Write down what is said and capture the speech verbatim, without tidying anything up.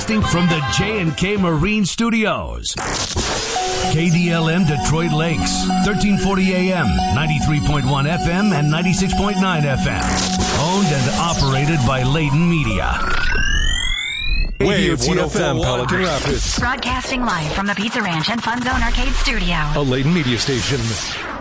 Broadcasting from the J and K Marine Studios. K D L M Detroit Lakes, thirteen forty A M, ninety-three point one F M, and ninety-six point nine F M. Owned and operated by Layton Media. Wave T F M, Pelican Rapids. Broadcasting live from the Pizza Ranch and Fun Zone Arcade Studio. A Layton Media station.